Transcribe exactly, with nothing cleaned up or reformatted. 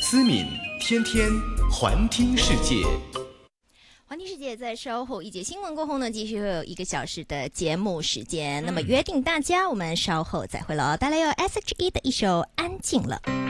思敏，天天环听世界。 环听世界在稍后一节新闻过后呢，继续会有一个小时的节目时间。那么约定大家，我们稍后再会了。带来有 S H E 的一首《安静了》。